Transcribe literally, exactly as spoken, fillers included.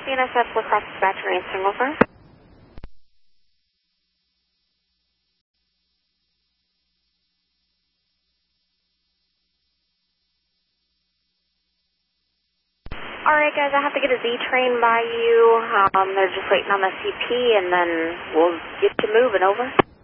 C N S F Lacrosse Dispatcher answering over. Alright guys, I have to get a Z train by you. Um, they're just waiting on the C P and then we'll get you moving, over.